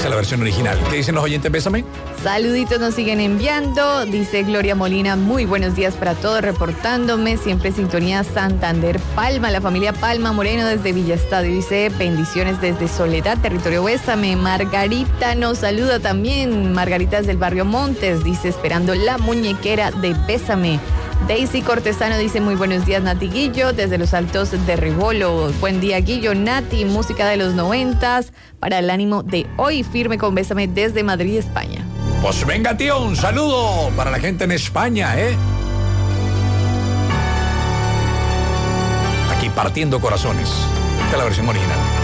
Esa es la versión original. ¿Qué dicen los oyentes? Bésame. Saluditos nos siguen enviando. Dice Gloria Molina, muy buenos días para todos, reportándome. Siempre sintonía Santander Palma, la familia Palma Moreno desde Villaestadio. Dice bendiciones desde Soledad, territorio Bésame. Margarita nos saluda también. Margarita es del barrio Montes. Dice esperando la muñequera de Bésame. Daisy Cortesano dice muy buenos días Nati Guillo desde los Altos de Rebolo. Buen día Guillo, Nati, música de los 90s para el ánimo de hoy, firme con Bésame desde Madrid, España. Pues venga tío, un saludo para la gente en España, Aquí partiendo corazones. Esta es la versión original.